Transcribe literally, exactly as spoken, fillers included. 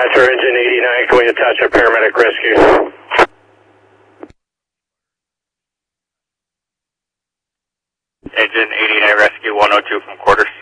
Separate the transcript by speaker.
Speaker 1: dispatcher, engine eighty-nine, can we attach a paramedic rescue?
Speaker 2: Engine eighty-nine rescue one oh two from quarters.